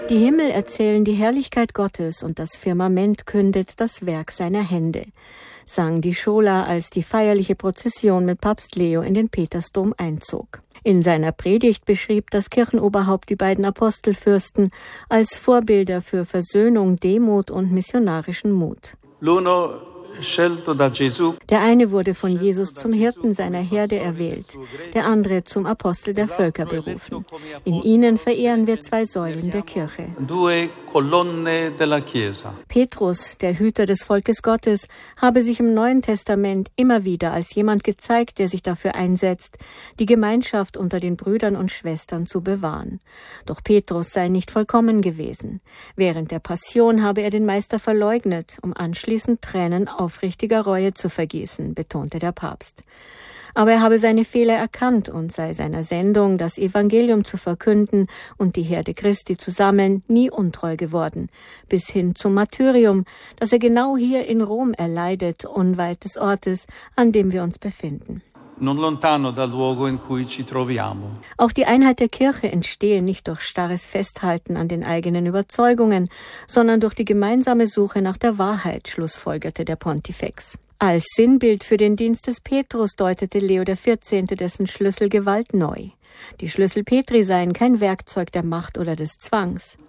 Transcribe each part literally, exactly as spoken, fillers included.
Die Himmel erzählen die Herrlichkeit Gottes und das Firmament kündet das Werk seiner Hände, sang die Schola, als die feierliche Prozession mit Papst Leo in den Petersdom einzog. In seiner Predigt beschrieb das Kirchenoberhaupt die beiden Apostelfürsten als Vorbilder für Versöhnung, Demut und missionarischen Mut. Der eine wurde von Jesus zum Hirten seiner Herde erwählt, der andere zum Apostel der Völker berufen. In ihnen verehren wir zwei Säulen der Kirche. Petrus, der Hüter des Volkes Gottes, habe sich im Neuen Testament immer wieder als jemand gezeigt, der sich dafür einsetzt, die Gemeinschaft unter den Brüdern und Schwestern zu bewahren. Doch Petrus sei nicht vollkommen gewesen. Während der Passion habe er den Meister verleugnet, um anschließend Tränen aufrichtiger Reue zu vergießen, betonte der Papst. Aber er habe seine Fehler erkannt und sei seiner Sendung, das Evangelium zu verkünden und die Herde Christi zu sammeln, nie untreu geworden, bis hin zum Martyrium, das er genau hier in Rom erleidet, unweit des Ortes, an dem wir uns befinden. Auch die Einheit der Kirche entstehe nicht durch starres Festhalten an den eigenen Überzeugungen, sondern durch die gemeinsame Suche nach der Wahrheit, schlussfolgerte der Pontifex. Als Sinnbild für den Dienst des Petrus deutete Leo der vierzehnte dessen Schlüssel Gewalt neu. Die Schlüssel Petri seien kein Werkzeug der Macht oder des Zwangs.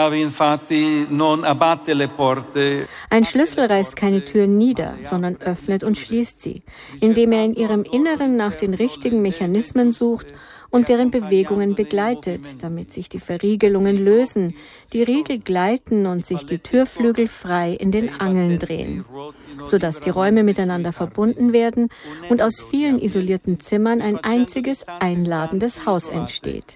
Ein Schlüssel reißt keine Türen nieder, sondern öffnet und schließt sie, indem er in ihrem Inneren nach den richtigen Mechanismen sucht und deren Bewegungen begleitet, damit sich die Verriegelungen lösen, die Riegel gleiten und sich die Türflügel frei in den Angeln drehen, sodass die Räume miteinander verbunden werden und aus vielen isolierten Zimmern ein einziges einladendes Haus entsteht.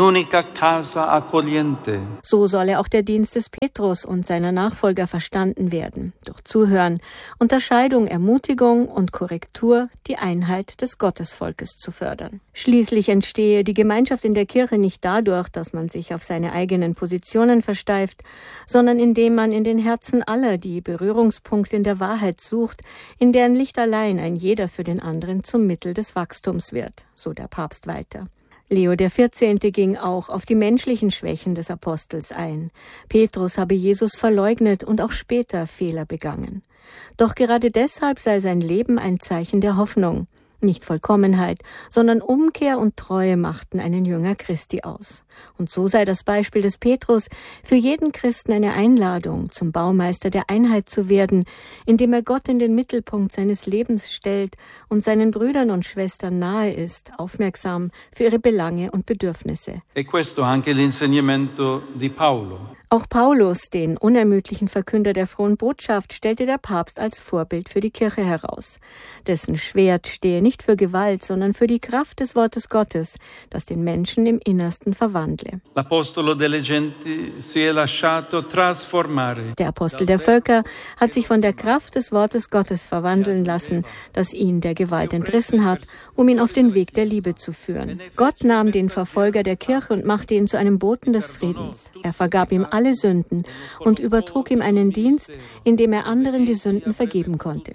So solle auch der Dienst des Petrus und seiner Nachfolger verstanden werden. Durch Zuhören, Unterscheidung, Ermutigung und Korrektur die Einheit des Gottesvolkes zu fördern. Schließlich entstehe die Gemeinschaft in der Kirche nicht dadurch, dass man sich auf seine eigenen Positionen versteift, sondern indem man in den Herzen aller die Berührungspunkte in der Wahrheit sucht, in deren Licht allein ein jeder für den anderen zum Mittel des Wachstums wird, so der Papst weiter. Leo der vierzehnte ging auch auf die menschlichen Schwächen des Apostels ein. Petrus habe Jesus verleugnet und auch später Fehler begangen. Doch gerade deshalb sei sein Leben ein Zeichen der Hoffnung. Nicht Vollkommenheit, sondern Umkehr und Treue machten einen Jünger Christi aus. Und so sei das Beispiel des Petrus für jeden Christen eine Einladung, zum Baumeister der Einheit zu werden, indem er Gott in den Mittelpunkt seines Lebens stellt und seinen Brüdern und Schwestern nahe ist, aufmerksam für ihre Belange und Bedürfnisse. E questo anche l'insegnamento di Paolo. Auch Paulus, den unermüdlichen Verkünder der frohen Botschaft, stellte der Papst als Vorbild für die Kirche heraus. Dessen Schwert stehe nicht für Gewalt, sondern für die Kraft des Wortes Gottes, das den Menschen im Innersten verwandle. L'apostolo delle genti si è lasciato trasformare. Der Apostel der Völker hat sich von der Kraft des Wortes Gottes verwandeln lassen, das ihn der Gewalt entrissen hat, um ihn auf den Weg der Liebe zu führen. Gott nahm den Verfolger der Kirche und machte ihn zu einem Boten des Friedens. Er vergab ihm alle Sünden und übertrug ihm einen Dienst, in dem er anderen die Sünden vergeben konnte,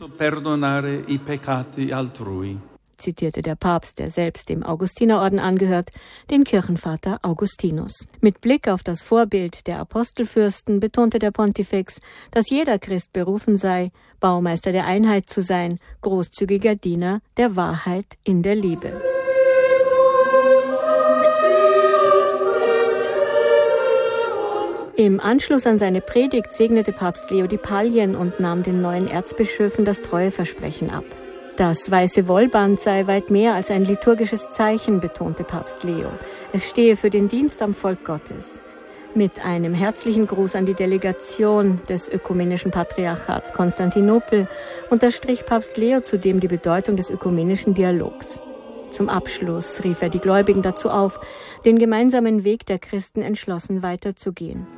zitierte der Papst, der selbst dem Augustinerorden angehört, den Kirchenvater Augustinus. Mit Blick auf das Vorbild der Apostelfürsten betonte der Pontifex, dass jeder Christ berufen sei, Baumeister der Einheit zu sein, großzügiger Diener der Wahrheit in der Liebe. Im Anschluss an seine Predigt segnete Papst Leo die Palien und nahm den neuen Erzbischöfen das Treueversprechen ab. Das weiße Wollband sei weit mehr als ein liturgisches Zeichen, betonte Papst Leo. Es stehe für den Dienst am Volk Gottes. Mit einem herzlichen Gruß an die Delegation des Ökumenischen Patriarchats Konstantinopel unterstrich Papst Leo zudem die Bedeutung des ökumenischen Dialogs. Zum Abschluss rief er die Gläubigen dazu auf, den gemeinsamen Weg der Christen entschlossen weiterzugehen.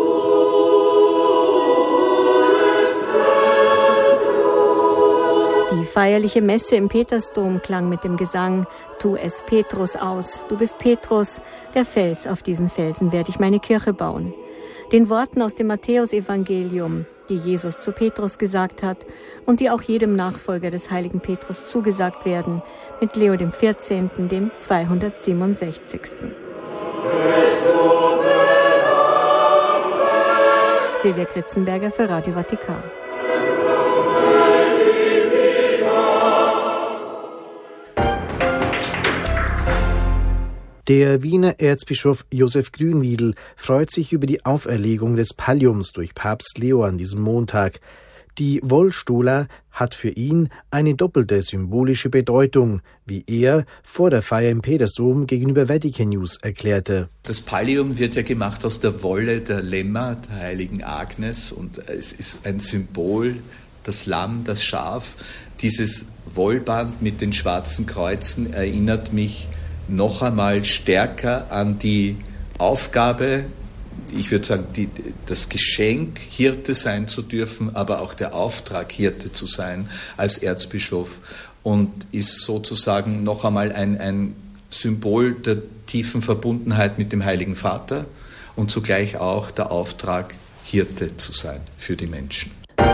Die feierliche Messe im Petersdom klang mit dem Gesang Tu es Petrus aus, du bist Petrus, der Fels, auf diesen Felsen werde ich meine Kirche bauen. Den Worten aus dem Matthäusevangelium, die Jesus zu Petrus gesagt hat und die auch jedem Nachfolger des heiligen Petrus zugesagt werden, mit Leo dem vierzehnten, dem zweihundertsiebenundsechzigsten. Silvia Kritzenberger für Radio Vatikan. Der Wiener Erzbischof Josef Grünwiedel freut sich über die Auferlegung des Palliums durch Papst Leo an diesem Montag. Die Wollstola hat für ihn eine doppelte symbolische Bedeutung, wie er vor der Feier im Petersdom gegenüber Vatican News erklärte. Das Pallium wird ja gemacht aus der Wolle der Lämmer, der heiligen Agnes, und es ist ein Symbol, das Lamm, das Schaf. Dieses Wollband mit den schwarzen Kreuzen erinnert mich noch einmal stärker an die Aufgabe, ich würde sagen, die, das Geschenk, Hirte sein zu dürfen, aber auch der Auftrag, Hirte zu sein als Erzbischof, und ist sozusagen noch einmal ein, ein Symbol der tiefen Verbundenheit mit dem Heiligen Vater und zugleich auch der Auftrag, Hirte zu sein für die Menschen.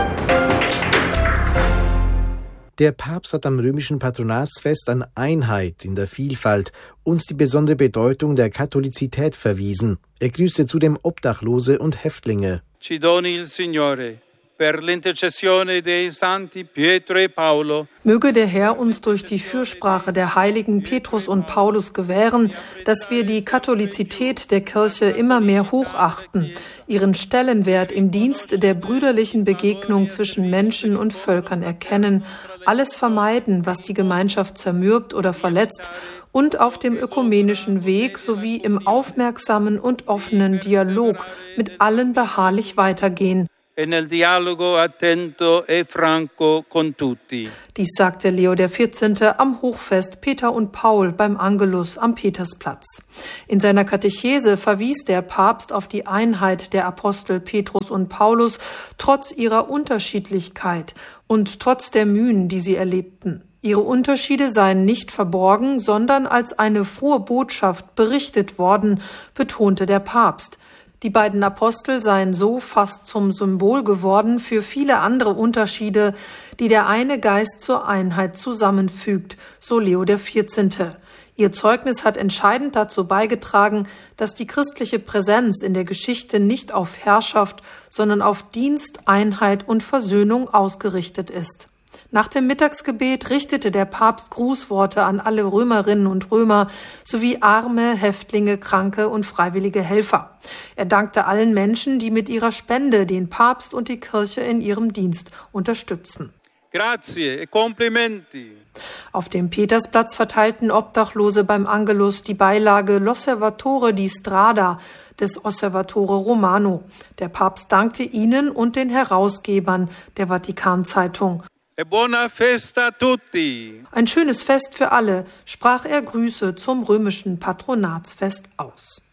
Der Papst hat am römischen Patronatsfest an Einheit in der Vielfalt und die besondere Bedeutung der Katholizität verwiesen. Er grüßte zudem Obdachlose und Häftlinge. Ci doni il Signore per l'intercessione dei Santi Pietro e Paolo. Möge der Herr uns durch die Fürsprache der Heiligen Petrus und Paulus gewähren, dass wir die Katholizität der Kirche immer mehr hochachten, ihren Stellenwert im Dienst der brüderlichen Begegnung zwischen Menschen und Völkern erkennen, alles vermeiden, was die Gemeinschaft zermürbt oder verletzt, und auf dem ökumenischen Weg sowie im aufmerksamen und offenen Dialog mit allen beharrlich weitergehen. E nel dialogo attento e franco con tutti. Dies sagte Leo der vierzehnte am Hochfest Peter und Paul beim Angelus am Petersplatz. In seiner Katechese verwies der Papst auf die Einheit der Apostel Petrus und Paulus trotz ihrer Unterschiedlichkeit und trotz der Mühen, die sie erlebten. Ihre Unterschiede seien nicht verborgen, sondern als eine frohe Botschaft berichtet worden, betonte der Papst. Die beiden Apostel seien so fast zum Symbol geworden für viele andere Unterschiede, die der eine Geist zur Einheit zusammenfügt, so Leo der vierzehnte. Ihr Zeugnis hat entscheidend dazu beigetragen, dass die christliche Präsenz in der Geschichte nicht auf Herrschaft, sondern auf Dienst, Einheit und Versöhnung ausgerichtet ist. Nach dem Mittagsgebet richtete der Papst Grußworte an alle Römerinnen und Römer sowie Arme, Häftlinge, Kranke und freiwillige Helfer. Er dankte allen Menschen, die mit ihrer Spende den Papst und die Kirche in ihrem Dienst unterstützen. Grazie e complimenti. Auf dem Petersplatz verteilten Obdachlose beim Angelus die Beilage L'Osservatore di Strada des Osservatore Romano. Der Papst dankte ihnen und den Herausgebern der Vatikan-Zeitung. E buona festa a tutti. Ein schönes Fest für alle, sprach er Grüße zum römischen Patronatsfest aus.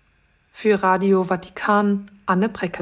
Für Radio Vatikan, Anne Breckel.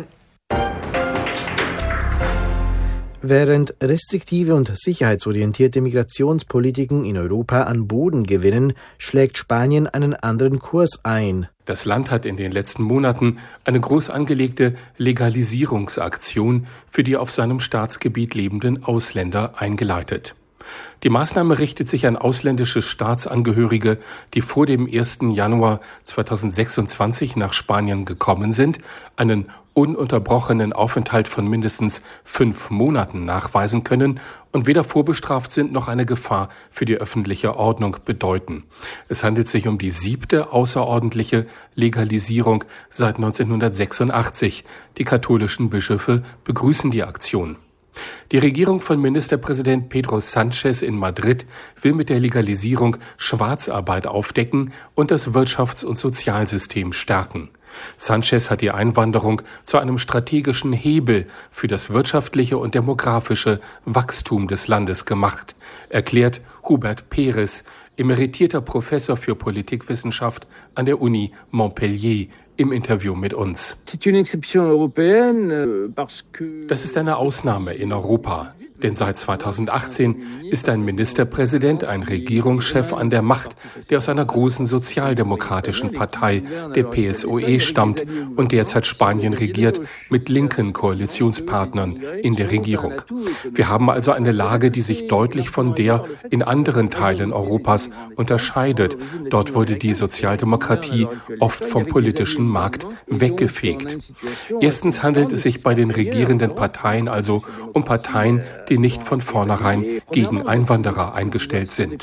Während restriktive und sicherheitsorientierte Migrationspolitiken in Europa an Boden gewinnen, schlägt Spanien einen anderen Kurs ein. Das Land hat in den letzten Monaten eine groß angelegte Legalisierungsaktion für die auf seinem Staatsgebiet lebenden Ausländer eingeleitet. Die Maßnahme richtet sich an ausländische Staatsangehörige, die vor dem ersten Januar zweitausendsechsundzwanzig nach Spanien gekommen sind, einen ununterbrochenen Aufenthalt von mindestens fünf Monaten nachweisen können und weder vorbestraft sind noch eine Gefahr für die öffentliche Ordnung bedeuten. Es handelt sich um die siebte außerordentliche Legalisierung seit neunzehnhundertsechsundachtzig. Die katholischen Bischöfe begrüßen die Aktion. Die Regierung von Ministerpräsident Pedro Sánchez in Madrid will mit der Legalisierung Schwarzarbeit aufdecken und das Wirtschafts- und Sozialsystem stärken. Sánchez hat die Einwanderung zu einem strategischen Hebel für das wirtschaftliche und demografische Wachstum des Landes gemacht, erklärt Hubert Peres, emeritierter Professor für Politikwissenschaft an der Uni Montpellier, im Interview mit uns. Das ist eine Ausnahme in Europa, Denn seit zweitausendachtzehn ist ein Ministerpräsident, ein Regierungschef an der Macht, der aus einer großen sozialdemokratischen Partei, der P S O E, stammt und derzeit Spanien regiert mit linken Koalitionspartnern in der Regierung. Wir haben also eine Lage, die sich deutlich von der in anderen Teilen Europas unterscheidet. Dort wurde die Sozialdemokratie oft vom politischen Markt weggefegt. Erstens handelt es sich bei den regierenden Parteien also um Parteien, die nicht von vornherein gegen Einwanderer eingestellt sind.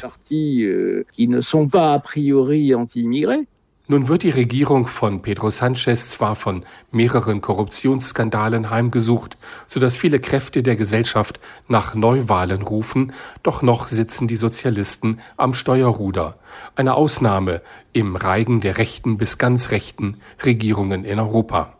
Nun wird die Regierung von Pedro Sánchez zwar von mehreren Korruptionsskandalen heimgesucht, sodass viele Kräfte der Gesellschaft nach Neuwahlen rufen, doch noch sitzen die Sozialisten am Steuerruder. Eine Ausnahme im Reigen der rechten bis ganz rechten Regierungen in Europa.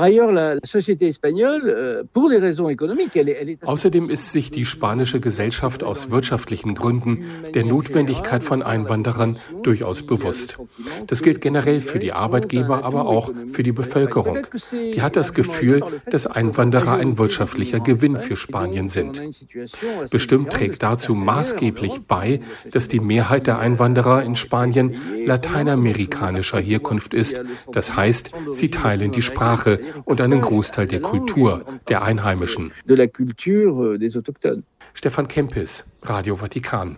Außerdem ist sich die spanische Gesellschaft aus wirtschaftlichen Gründen der Notwendigkeit von Einwanderern durchaus bewusst. Das gilt generell für die Arbeitgeber, aber auch für die Bevölkerung. Die hat das Gefühl, dass Einwanderer ein wirtschaftlicher Gewinn für Spanien sind. Bestimmt trägt dazu maßgeblich bei, dass die Mehrheit der Einwanderer in Spanien lateinamerikanischer Herkunft ist. Das heißt, sie teilen die Sprache und einen Großteil der Kultur der Einheimischen. Stefan Kempis, Radio Vatikan.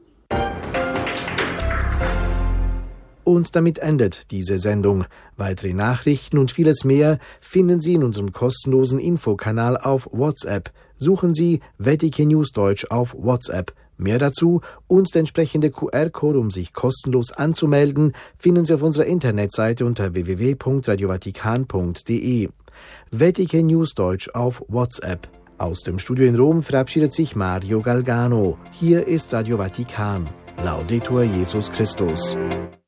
Und damit endet diese Sendung. Weitere Nachrichten und vieles mehr finden Sie in unserem kostenlosen Infokanal auf WhatsApp. Suchen Sie Vatikan News Deutsch auf WhatsApp. Mehr dazu und der entsprechende Q R-Code, um sich kostenlos anzumelden, finden Sie auf unserer Internetseite unter w w w punkt radio vatikan punkt d e. Vatikan News Deutsch auf WhatsApp. Aus dem Studio in Rom verabschiedet sich Mario Galgano. Hier ist Radio Vatikan. Laudetur Jesus Christus.